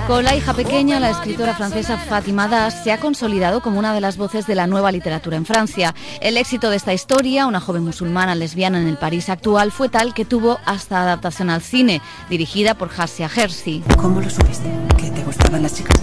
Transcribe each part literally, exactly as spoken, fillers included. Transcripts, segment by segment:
Con La hija pequeña, la escritora francesa Fatima Das se ha consolidado como una de las voces de la nueva literatura en Francia. El éxito de esta historia, una joven musulmana lesbiana en el París actual, fue tal que tuvo hasta adaptación al cine, dirigida por Hassia Hersi. ¿Cómo lo supiste? ¿Que te gustaban las chicas?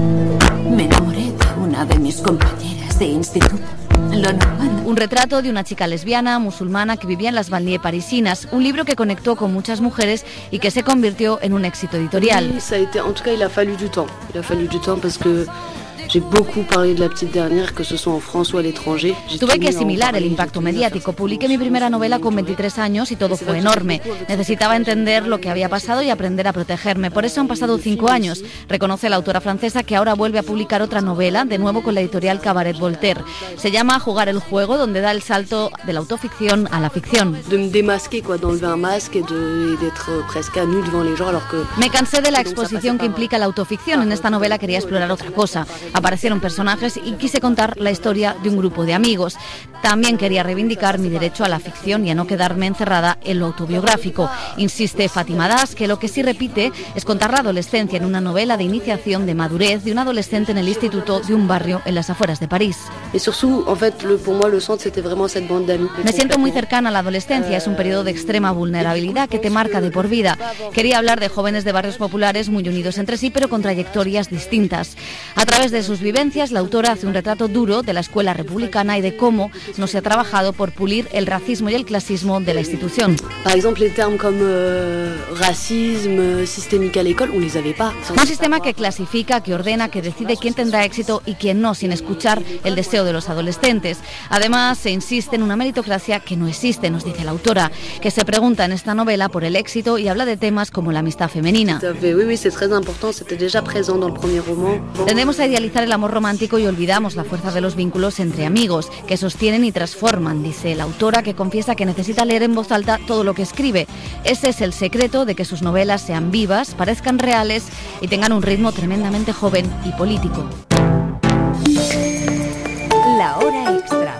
Me enamoré de una de mis compañeras de instituto. Lo normal. Un retrato de una chica lesbiana musulmana que vivía en las banlieues parisinas, un libro que conectó con muchas mujeres y que se convirtió en un éxito editorial. Ça a été, en tout cas, il a fallu du temps. Il a fallu du temps parce que j'ai beaucoup parlé de la petite dernière, que ce soit en France o al étranger. Tuve que asimilar el impacto mediático. Publiqué mi primera novela con veintitrés años y todo fue enorme. Necesitaba entender lo que había pasado y aprender a protegerme. Por eso han pasado cinco años. Reconoce la autora francesa que ahora vuelve a publicar otra novela, de nuevo con la editorial Cabaret Voltaire. Se llama Jugar el juego, donde da el salto de la autoficción a la ficción. De me démasquer, quoi, d'enlever un masque et de, d'être presque à nu devant les gens, alors que... Me cansé de la exposición que implica la autoficción. En esta novela quería explorar otra cosa. Aparecieron personajes y quise contar la historia de un grupo de amigos. También quería reivindicar mi derecho a la ficción y a no quedarme encerrada en lo autobiográfico. Insiste Fatima Das que lo que sí repite es contar la adolescencia en una novela de iniciación, de madurez, de un adolescente en el instituto de un barrio en las afueras de París. Et surtout, en fait, le, pour moi, le centre, c'était vraiment cette bande d'amis. Me siento muy cercana a la adolescencia. Es un periodo de extrema vulnerabilidad que te marca de por vida. Quería hablar de jóvenes de barrios populares muy unidos entre sí, pero con trayectorias distintas. A través de sus vivencias, la autora hace un retrato duro de la escuela republicana y de cómo no se ha trabajado por pulir el racismo y el clasismo de la institución. Par exemple, les termes comme euh, racisme, systémique à l'école, on les avait pas. Un sistema que clasifica, que ordena, que decide quién tendrá éxito y quién no, sin escuchar el deseo de los adolescentes. Además, se insiste en una meritocracia que no existe, nos dice la autora, que se pregunta en esta novela por el éxito y habla de temas como la amistad femenina. Oui, oui, c'est très important, c'était déjà présent dans le premier roman. Tendemos a idealizar el amor romántico y olvidamos la fuerza de los vínculos entre amigos, que sostienen y transforman, dice la autora, que confiesa que necesita leer en voz alta todo lo que escribe. Ese es el secreto de que sus novelas sean vivas, parezcan reales y tengan un ritmo tremendamente joven y político. La hora extra.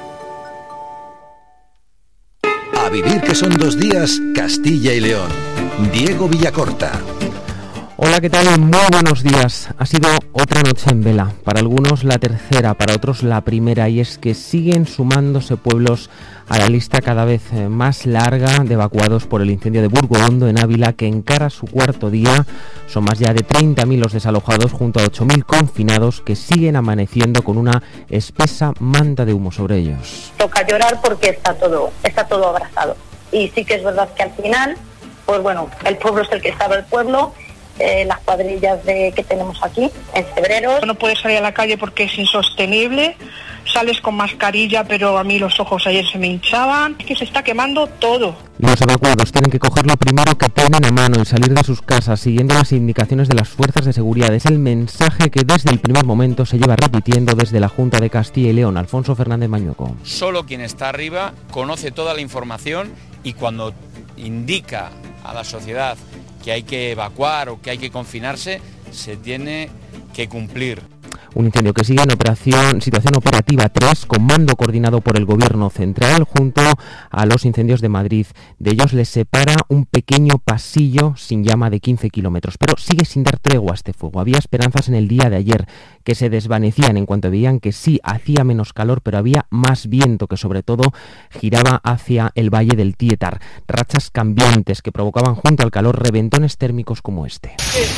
A vivir que son dos días, Castilla y León. Diego Villacorta. Hola, ¿qué tal? Muy buenos días. Ha sido otra noche en vela. Para algunos la tercera, para otros la primera. Y es que siguen sumándose pueblos a la lista cada vez más larga de evacuados por el incendio de Burgondo en Ávila, que encara su cuarto día. Son más ya de treinta mil los desalojados junto a ocho mil confinados que siguen amaneciendo con una espesa manta de humo sobre ellos. Toca llorar porque está todo, está todo abrazado. Y sí que es verdad que al final, pues bueno, el pueblo es el que sabe el pueblo. Eh, las cuadrillas de, que tenemos aquí en Cebreros. No puedes salir a la calle porque es insostenible, sales con mascarilla, pero a mí los ojos ayer se me hinchaban, es que se está quemando todo. Los evacuados tienen que coger lo primero que tienen a mano y salir de sus casas siguiendo las indicaciones de las fuerzas de seguridad. Es el mensaje que desde el primer momento se lleva repitiendo desde la Junta de Castilla y León. Alfonso Fernández Mañueco. Solo quien está arriba conoce toda la información y cuando indica a la sociedad que hay que evacuar o que hay que confinarse, se tiene que cumplir. Un incendio que sigue en operación, situación operativa tres, con mando coordinado por el Gobierno Central junto a los incendios de Madrid. De ellos les separa un pequeño pasillo sin llama de quince kilómetros, pero sigue sin dar tregua este fuego. Había esperanzas en el día de ayer que se desvanecían en cuanto veían que sí, hacía menos calor, pero había más viento que sobre todo giraba hacia el valle del Tietar. Rachas cambiantes que provocaban junto al calor reventones térmicos como este.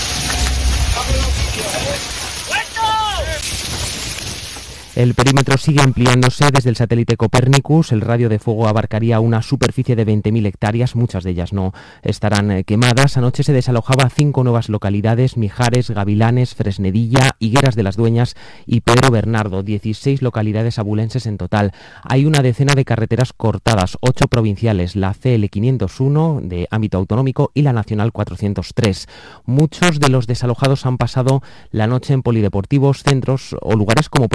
El perímetro sigue ampliándose desde el satélite Copernicus. El radio de fuego abarcaría una superficie de veinte mil hectáreas, muchas de ellas no estarán quemadas. Anoche se desalojaba cinco nuevas localidades: Mijares, Gavilanes, Fresnedilla, Higueras de las Dueñas y Pedro Bernardo. dieciséis localidades abulenses en total. Hay una decena de carreteras cortadas, ocho provinciales, la C L quinientos uno de ámbito autonómico y la Nacional cuatrocientos tres. Muchos de los desalojados han pasado la noche en polideportivos, centros o lugares como por ejemplo las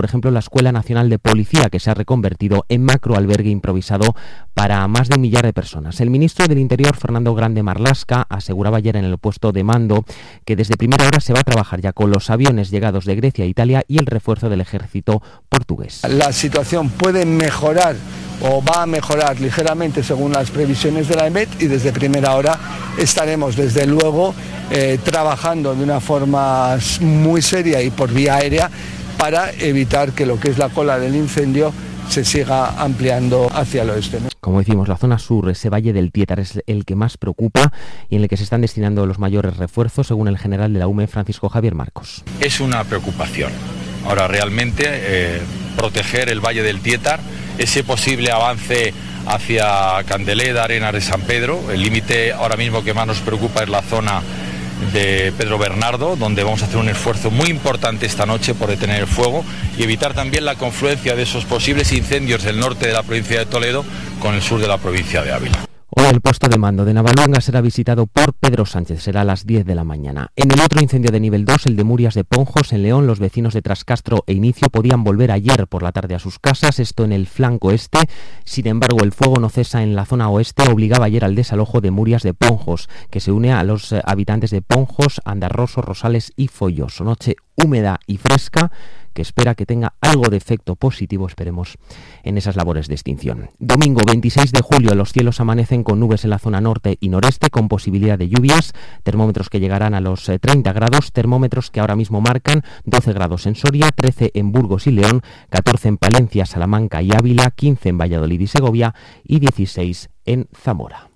Escuela Nacional de Policía, que se ha reconvertido en macroalbergue improvisado para más de un millar de personas. El ministro del Interior, Fernando Grande Marlaska, aseguraba ayer en el puesto de mando que desde primera hora se va a trabajar ya con los aviones llegados de Grecia e Italia y el refuerzo del ejército portugués. La situación puede mejorar o va a mejorar ligeramente según las previsiones de la E M E T, y desde primera hora estaremos desde luego eh, trabajando de una forma muy seria y por vía aérea para evitar que lo que es la cola del incendio se siga ampliando hacia el oeste, ¿no? Como decimos, la zona sur, ese valle del Tietar, es el que más preocupa y en el que se están destinando los mayores refuerzos, según el general de la U M E, Francisco Javier Marcos. Es una preocupación. Ahora, realmente, eh, proteger el valle del Tietar, ese posible avance hacia Candeleda, Arenas de San Pedro. El límite ahora mismo que más nos preocupa es la zona de Pedro Bernardo, donde vamos a hacer un esfuerzo muy importante esta noche por detener el fuego y evitar también la confluencia de esos posibles incendios del norte de la provincia de Toledo con el sur de la provincia de Ávila. Hoy el puesto de mando de Navaluenga será visitado por Pedro Sánchez, será a las diez de la mañana. En el otro incendio de nivel dos, el de Murias de Ponjos, en León, los vecinos de Trascastro e Inicio podían volver ayer por la tarde a sus casas, esto en el flanco este. Sin embargo, el fuego no cesa en la zona oeste, obligaba ayer al desalojo de Murias de Ponjos, que se une a los habitantes de Ponjos, Andarroso, Rosales y Folloso. Noche húmeda y fresca, que espera que tenga algo de efecto positivo, esperemos, en esas labores de extinción. Domingo veintiséis de julio, los cielos amanecen con nubes en la zona norte y noreste, con posibilidad de lluvias, termómetros que llegarán a los treinta grados, termómetros que ahora mismo marcan doce grados en Soria, trece en Burgos y León, catorce en Palencia, Salamanca y Ávila, quince en Valladolid y Segovia y dieciséis en Zamora.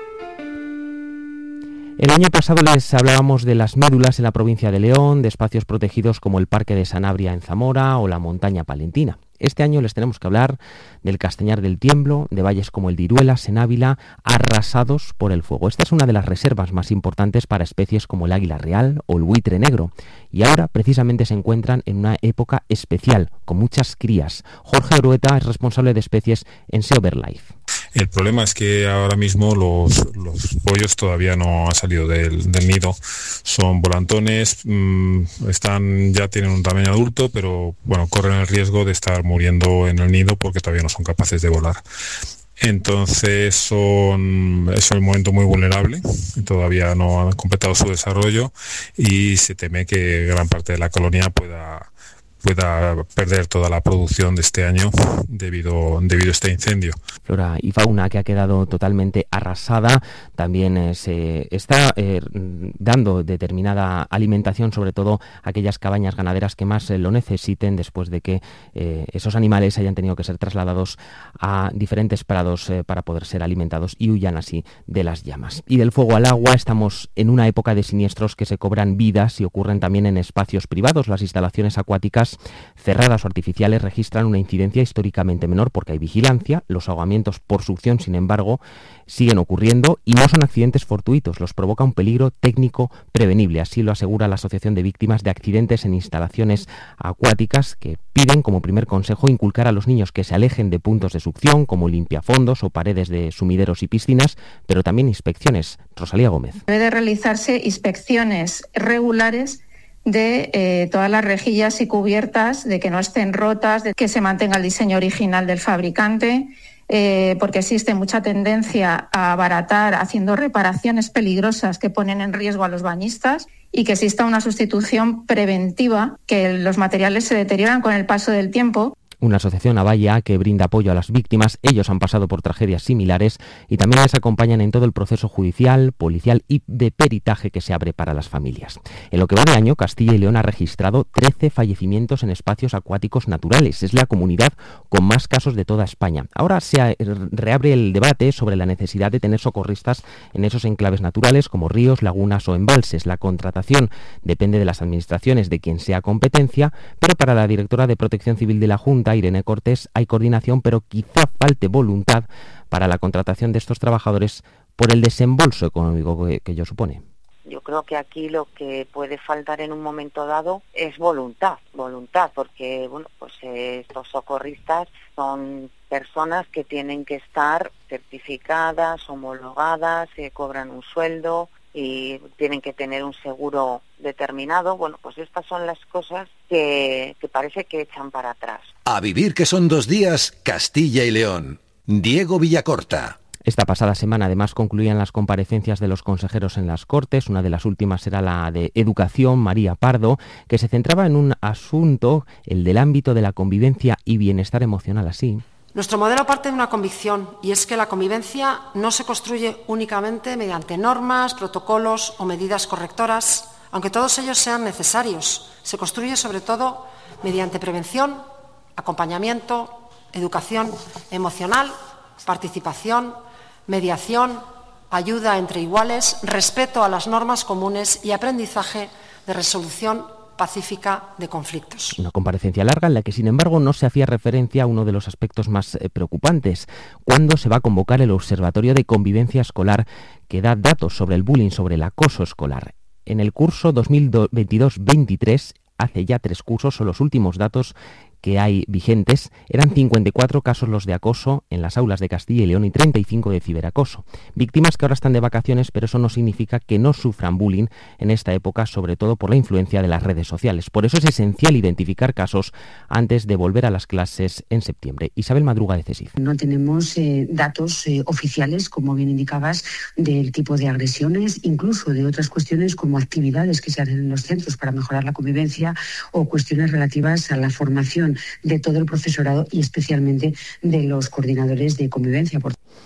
El año pasado les hablábamos de las médulas en la provincia de León, de espacios protegidos como el Parque de Sanabria en Zamora o la Montaña Palentina. Este año les tenemos que hablar del Castañar del Tiemblo, de valles como el de Iruelas en Ávila, arrasados por el fuego. Esta es una de las reservas más importantes para especies como el águila real o el buitre negro. Y ahora precisamente se encuentran en una época especial, con muchas crías. Jorge Orueta es responsable de especies en Sea BirdLife. El problema es que ahora mismo los, los pollos todavía no han salido del, del nido. Son volantones, mmm, están ya tienen un tamaño adulto, pero bueno, corren el riesgo de estar muriendo en el nido porque todavía no son capaces de volar. Entonces son, es un momento muy vulnerable, todavía no han completado su desarrollo y se teme que gran parte de la colonia pueda pueda perder toda la producción de este año debido, debido a este incendio. Flora y fauna que ha quedado totalmente arrasada, también eh, se está eh, dando determinada alimentación, sobre todo a aquellas cabañas ganaderas que más eh, lo necesiten después de que eh, esos animales hayan tenido que ser trasladados a diferentes prados eh, para poder ser alimentados y huyan así de las llamas. Y del fuego al agua, estamos en una época de siniestros que se cobran vidas y ocurren también en espacios privados. Las instalaciones acuáticas cerradas o artificiales registran una incidencia históricamente menor porque hay vigilancia. Los ahogamientos por succión, sin embargo, siguen ocurriendo y no son accidentes fortuitos, los provoca un peligro técnico prevenible. Así lo asegura la Asociación de Víctimas de Accidentes en Instalaciones Acuáticas, que piden como primer consejo inculcar a los niños que se alejen de puntos de succión como limpiafondos o paredes de sumideros y piscinas, pero también inspecciones. Rosalía Gómez. Debe de realizarse inspecciones regulares de eh, todas las rejillas y cubiertas, de que no estén rotas, de que se mantenga el diseño original del fabricante, eh, porque existe mucha tendencia a abaratar haciendo reparaciones peligrosas que ponen en riesgo a los bañistas, y que exista una sustitución preventiva, que los materiales se deterioran con el paso del tiempo. Una asociación Avaya que brinda apoyo a las víctimas. Ellos han pasado por tragedias similares y también les acompañan en todo el proceso judicial, policial y de peritaje que se abre para las familias. En lo que va de año, Castilla y León ha registrado trece fallecimientos en espacios acuáticos naturales. Es la comunidad con más casos de toda España. Ahora se reabre el debate sobre la necesidad de tener socorristas en esos enclaves naturales como ríos, lagunas o embalses. La contratación depende de las administraciones, de quien sea competencia, pero para la directora de Protección Civil de la Junta, Irene Cortés, hay coordinación, pero quizá falte voluntad para la contratación de estos trabajadores por el desembolso económico que, que ello supone. Yo creo que aquí lo que puede faltar en un momento dado es voluntad, voluntad, porque bueno, pues eh, estos socorristas son personas que tienen que estar certificadas, homologadas, eh, cobran un sueldo y tienen que tener un seguro determinado. Bueno, pues estas son las cosas que, que parece que echan para atrás. A vivir que son dos días, Castilla y León. Diego Villacorta. Esta pasada semana, además, concluían las comparecencias de los consejeros en las Cortes. Una de las últimas era la de Educación, María Pardo, que se centraba en un asunto, el del ámbito de la convivencia y bienestar emocional. Así. Nuestro modelo parte de una convicción, y es que la convivencia no se construye únicamente mediante normas, protocolos o medidas correctoras, aunque todos ellos sean necesarios. Se construye sobre todo mediante prevención, acompañamiento, educación emocional, participación, mediación, ayuda entre iguales, respeto a las normas comunes y aprendizaje de resolución pacífica de conflictos. Una comparecencia larga en la que, sin embargo, no se hacía referencia a uno de los aspectos más eh, preocupantes: ¿cuándo se va a convocar el Observatorio de Convivencia Escolar, que da datos sobre el bullying, sobre el acoso escolar? En el curso dos mil veintidós veintitrés, hace ya tres cursos, son los últimos datos que hay vigentes, eran cincuenta y cuatro casos los de acoso en las aulas de Castilla y León y treinta y cinco de ciberacoso. Víctimas que ahora están de vacaciones, pero eso no significa que no sufran bullying en esta época, sobre todo por la influencia de las redes sociales. Por eso es esencial identificar casos antes de volver a las clases en septiembre. Isabel Madruga, de CESIF. No tenemos eh, datos eh, oficiales, como bien indicabas, del tipo de agresiones, incluso de otras cuestiones como actividades que se hacen en los centros para mejorar la convivencia o cuestiones relativas a la formación de todo el profesorado y especialmente de los coordinadores de convivencia.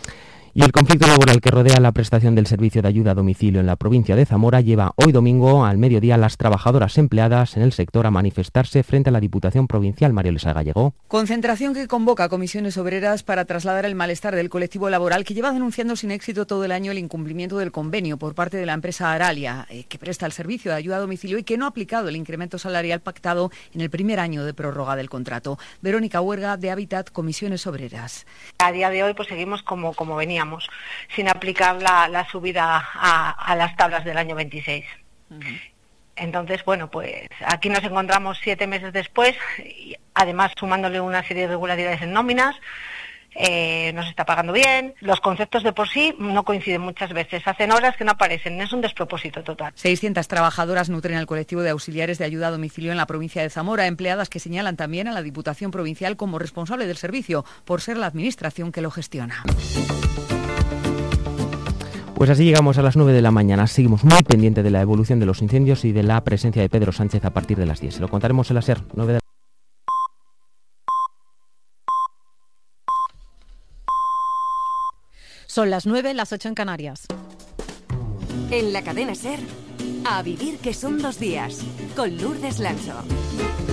Y el conflicto laboral que rodea la prestación del servicio de ayuda a domicilio en la provincia de Zamora lleva hoy domingo al mediodía a las trabajadoras empleadas en el sector a manifestarse frente a la Diputación Provincial. María Luisa Gallego. Concentración que convoca a comisiones obreras para trasladar el malestar del colectivo laboral, que lleva denunciando sin éxito todo el año el incumplimiento del convenio por parte de la empresa Aralia, eh, que presta el servicio de ayuda a domicilio y que no ha aplicado el incremento salarial pactado en el primer año de prórroga del contrato. Verónica Huerga, de Hábitat, Comisiones Obreras. A día de hoy pues seguimos como, como veníamos, sin aplicar la, la subida a, a las tablas del año veintiséis. Uh-huh. Entonces, bueno, pues aquí nos encontramos siete meses después, y además sumándole una serie de irregularidades en nóminas. Eh, no se está pagando bien, los conceptos de por sí no coinciden muchas veces, hacen horas que no aparecen, es un despropósito total. seiscientas trabajadoras nutren al colectivo de auxiliares de ayuda a domicilio en la provincia de Zamora, empleadas que señalan también a la Diputación Provincial como responsable del servicio, por ser la administración que lo gestiona. Pues así llegamos a las nueve de la mañana. Seguimos muy pendientes de la evolución de los incendios y de la presencia de Pedro Sánchez a partir de las diez. Se lo contaremos en la SER. nueve de la... Son las nueve, las ocho en Canarias. En la cadena SER, a vivir que son dos días, con Lourdes Lancho.